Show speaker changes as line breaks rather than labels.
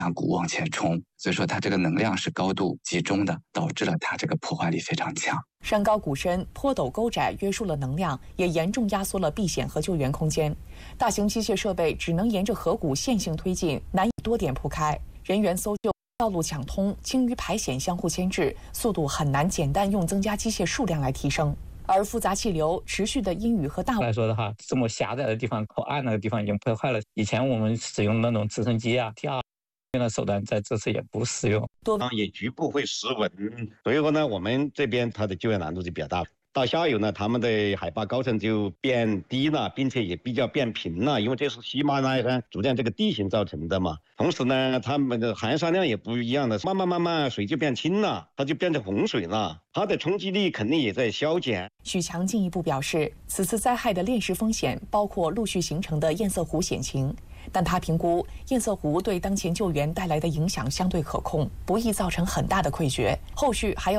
鼓往前冲，所以说它这个能量是高度集中的，导致了它这个破坏力非常强。
山高谷深、坡陡沟窄约束了能量，也严重压缩了避险和救援空间。大型机械设备只能沿着河谷线性推进，难以多点铺开。人员搜救、道路抢通、清淤排险相互牵制，速度很难简单用增加机械数量来提升。而复杂气流、持续的阴雨和大
来说的话，这么狭窄的地方、靠岸那个地方已经破坏了。以前我们使用那种直升机啊、T2的手段，在这次也不适用。
也局部会失稳，所以说呢，我们这边它的救援难度就比较大。到下游呢，他们的海拔高程就变低了，并且也比较变平了，因为这是喜马拉雅山逐渐这个地形造成的嘛。同时呢，他们的含沙量也不一样的，慢慢水就变清了，它就变成洪水了，它的冲击力肯定也在消减。
许强进一步表示，此次灾害的链时风险包括陆续形成的堰塞湖险情，但他评估堰塞湖对当前救援带来的影响相对可控，不易造成很大的溃决，后续还要